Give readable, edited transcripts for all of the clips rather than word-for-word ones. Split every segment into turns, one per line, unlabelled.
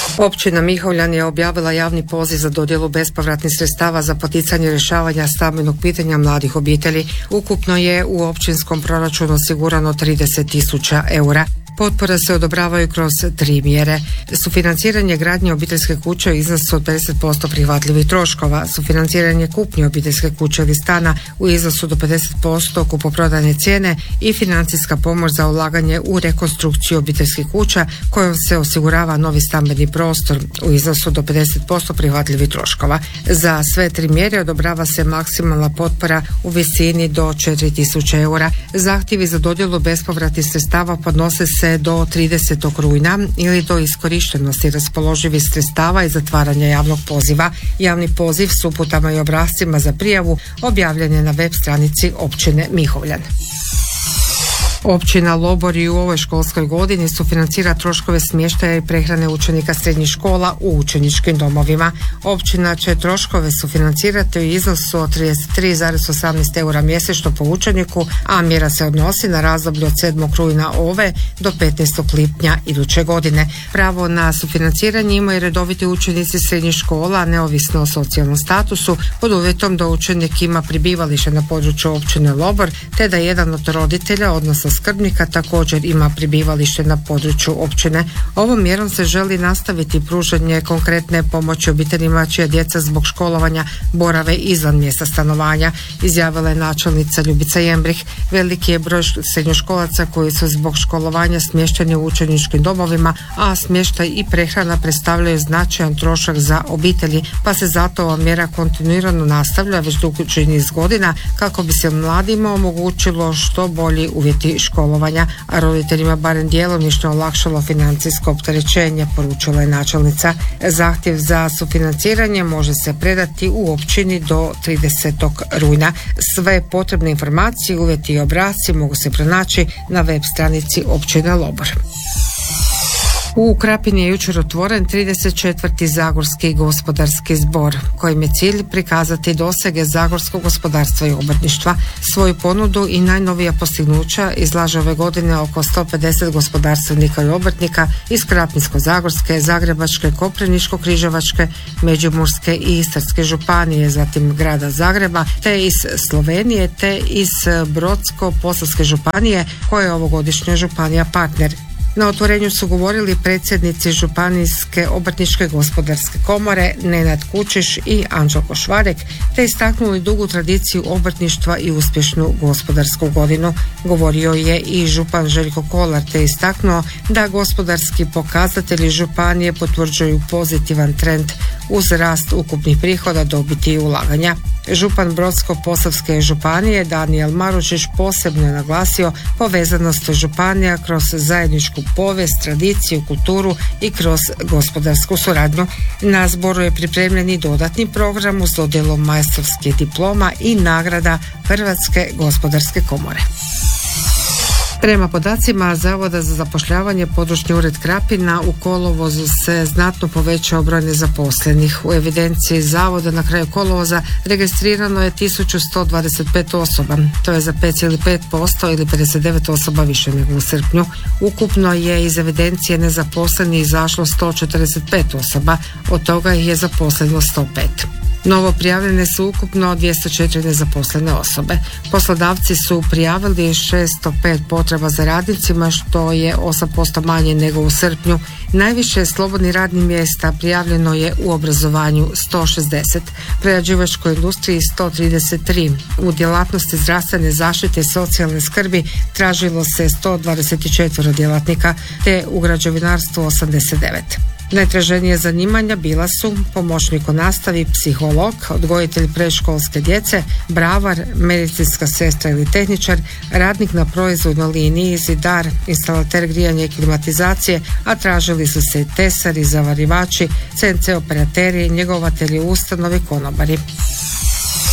Općina Mihovljan je objavila javni poziv za dodjelu bespovratnih sredstava za poticanje rješavanja stambenog pitanja mladih obitelji. Ukupno je u općinskom proračunu osigurano 30.000 eura. Potpore se odobravaju kroz 3 mjere. Sufinanciranje gradnje obiteljske kuće u iznosu od 50% prihvatljivih troškova, sufinanciranje kupnje obiteljske kuće ili stana u iznosu do 50% kupoprodajne cijene i financijska pomoć za ulaganje u rekonstrukciju obiteljskih kuća kojom se osigurava novi stambeni prostor u iznosu do 50% prihvatljivih troškova. Za sve 3 mjere odobrava se maksimalna potpora u visini do 4.000 eura. Zahtjevi za dodjelu bespovratnih sredstava podnose se do 30. rujna ili do iskorištenosti raspoloživih sredstava i zatvaranja javnog poziva. Javni poziv s uputama i obrascima za prijavu objavljen je na web stranici općine Mihovljan. Općina Lobor i u ovoj školskoj godini sufinancira troškove smještaja i prehrane učenika srednjih škola u učeničkim domovima. Općina će troškove sufinancirati u iznosu od 33,18 eura mjesečno po učeniku, a mjera se odnosi na razdoblje od 7. rujna ove do 15. lipnja iduće godine. Pravo na sufinanciranje imaju redoviti učenici srednjih škola, neovisno o socijalnom statusu, pod uvjetom da učenik ima prebivalište na području općine Lobor, te da jedan od roditelja, odnosno skrbnika, također ima prebivalište na području općine. Ovom mjerom se želi nastaviti pružanje konkretne pomoći obiteljima čija djeca zbog školovanja borave izvan mjesta stanovanja, izjavila je načelnica Ljubica Jembrih. Veliki je broj srednjoškolaca koji su zbog školovanja smješteni u učeničkim domovima, a smještaj i prehrana predstavljaju značajan trošak za obitelji, pa se zato ova mjera kontinuirano nastavlja već duži niz godina kako bi se mladima omogućilo što bolji uvjeti školovanja, a roditeljima barem djelomično olakšalo financijsko opterećenje, poručila je načelnica. Zahtjev za sufinanciranje može se predati u općini do 30. rujna. Sve potrebne informacije, uvjeti i obrasci mogu se pronaći na web stranici općine Lobor. U Krapini je jučer otvoren 34. Zagorski gospodarski zbor, kojim je cilj prikazati dosege zagorskog gospodarstva i obrtništva. Svoju ponudu i najnovija postignuća izlaže ove godine oko 150 gospodarstvenika i obrtnika iz Krapinsko-zagorske, Zagrebačke, Koprivničko-križevačke, Međimurske i Istarske županije, zatim grada Zagreba, te iz Slovenije, te iz Brodsko-posavske županije, koja je ovogodišnja županija partner. Na otvorenju su govorili predsjednici Županijske obrtničke gospodarske komore Nenad Kučiš i Anđelko Švarek, te istaknuli dugu tradiciju obrtništva i uspješnu gospodarsku godinu. Govorio je i župan Željko Kolar, te istaknuo da gospodarski pokazatelji županije potvrđuju pozitivan trend uz rast ukupnih prihoda, dobiti i ulaganja. Župan Brodsko-posavske županije Danijel Marušić posebno je naglasio povezanost županija kroz zajedničku povijest, tradiciju, kulturu i kroz gospodarsku suradnju. Na zboru je pripremljen i dodatni program uz dodjelu majstorskih diploma i nagrada Hrvatske gospodarske komore. Prema podacima Zavoda za zapošljavanje, područni ured Krapina u kolovozu se znatno povećao broj nezaposlenih. U evidenciji Zavoda na kraju kolovoza registrirano je 1125 osoba, to je za 5,5% ili 59 osoba više nego u srpnju. Ukupno je iz evidencije nezaposlenih izašlo 145 osoba, od toga ih je zaposleno 105. Novo prijavljene su ukupno 204 nezaposlene osobe. Poslodavci su prijavili 605 potreba za radnicima, što je 8% manje nego u srpnju. Najviše slobodnih radnih mjesta prijavljeno je u obrazovanju 160, prerađivačkoj industriji 133, u djelatnosti zdravstvene zaštite i socijalne skrbi tražilo se 124 djelatnika, te u građevinarstvu 89. Najtraženije zanimanja bila su pomoćnik u nastavi, psiholog, odgojitelj predškolske djece, bravar, medicinska sestra ili tehničar, radnik na proizvodnoj liniji, zidar, instalater grijanja i klimatizacije, a tražili su se tesari, zavarivači, CNC operateri, njegovatelji u ustanovi, konobari.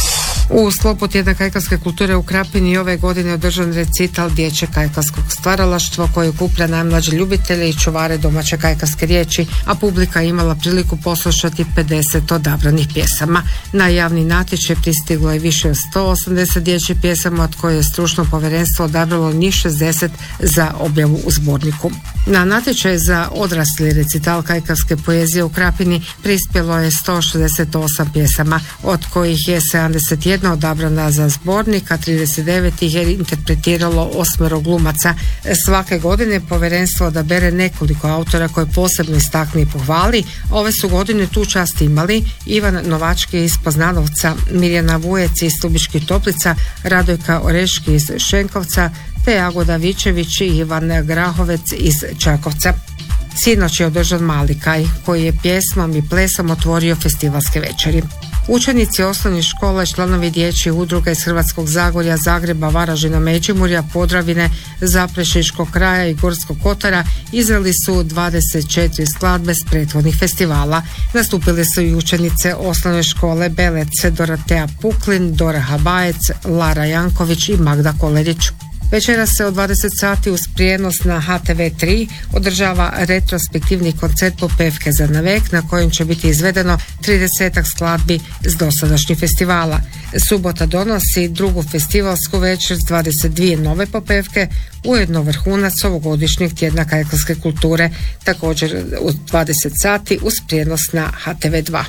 U sklopu tjedna kajkavske kulture u Krapini ove godine održan recital dječje kajkavskog stvaralaštva koji okuplja najmlađe ljubitelje i čuvare domaće kajkavske riječi, a publika je imala priliku poslušati 50 odabranih pjesama. Na javni natječaj pristiglo je više od 180 dječjih pjesama, od koje je stručno povjerenstvo odabralo njih 60 za objavu u zborniku. Na natječaj za odrasli recital kajkavske poezije u Krapini prispjelo je 168 pjesama, od kojih je 71 odabrana za zbornik, a 39 ih je interpretiralo 8 glumaca. Svake godine povjerenstvo odabere nekoliko autora koje posebno istakne i pohvali. Ove su godine tu čast imali Ivan Novački iz Poznanovca, Mirjana Vujec iz Stubičkih Toplica, Radojka Oreški iz Šenkovca, te Jagoda Vičević i Ivan Grahovec iz Čakovca. Sinoć je održan mali kaj koji je pjesmom i plesom otvorio festivalske večeri. Učenici osnovnih škola i članovi dječjih udruga iz Hrvatskog Zagorja, Zagreba, Varaždina, Međimurja, Podravine, Zaprešiškog kraja i Gorskog kotara izveli su 24 skladbe s prethodnih festivala. Nastupili su i učenice osnovne škole Belec, Dorotea Puklin, Dora Habajec, Lara Janković i Magda Kolerić. Večeras se od 20 sati uz prijenos na HTV3 održava retrospektivni koncert Popevke za navek, na kojem će biti izvedeno 30 skladbi s dosadašnjih festivala. Subota donosi drugu festivalsku večer s 22 nove popevke, ujedno vrhunac ovogodišnjeg tjedna kajkavske kulture, također u 20 sati uz prijenos na HTV2.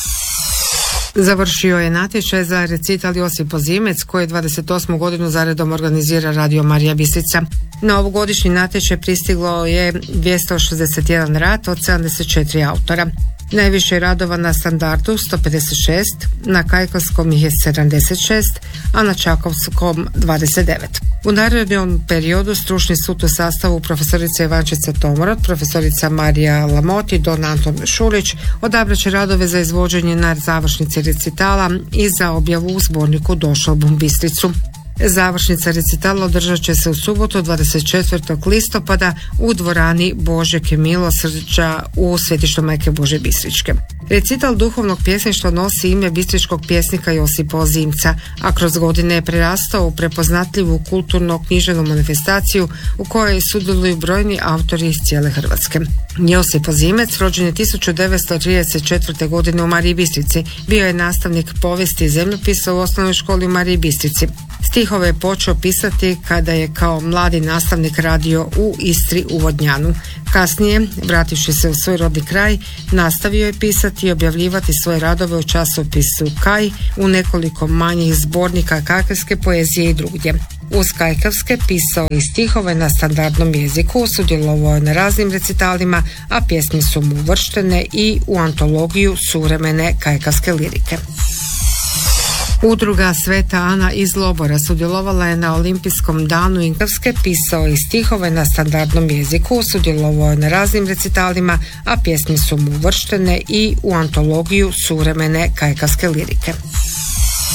Završio je natječaj za recital Josip Ozimec koji 28. godinu zaredom organizira Radio Marija Bistrica. Na ovogodišnji natječaj pristiglo je 261 rad od 74 autora. Najviše radova na standardu 156, na kajkavskom ih je 76, a na čakovskom 29. U narednom periodu stručni sud u sastavu profesorica Ivančica Tomorot, profesorica Marija Lamot i don Anton Šulić odabraće radove za izvođenje na završnici recitala i za objavu u zborniku Došao bum Bistricu. Završnica recitala održat će se u subotu 24. listopada u dvorani Božeg milosrđa u Svetištu Majke Božje Bistričke. Recital duhovnog pjesništva nosi ime bistričkog pjesnika Josipa Ozimca, a kroz godine je prerastao u prepoznatljivu kulturno-književnu manifestaciju u kojoj sudjeluju brojni autori iz cijele Hrvatske. Josip Ozimec rođen je 1934. godine u Mariji Bistrici. Bio je nastavnik povijesti i zemljopisa u osnovnoj školi u Mariji Bistrici. Stihove je počeo pisati kada je kao mladi nastavnik radio u Istri u Vodnjanu. Kasnije, vrativši se u svoj rodni kraj, nastavio je pisati i objavljivati svoje radove u časopisu Kaj, u nekoliko manjih zbornika kajkavske poezije i drugdje. Uz kajkavske pisao i stihove na standardnom jeziku, sudjelovao je na raznim recitalima, a pjesme su mu uvrštene i u antologiju suvremene kajkavske lirike. Udruga Sveta Ana iz Lobora sudjelovala je na Olimpijskom danu Inkavske, pisao i stihove na standardnom jeziku, sudjelovao je na raznim recitalima, a pjesme su mu uvrštene i u antologiju suvremene kajkavske lirike.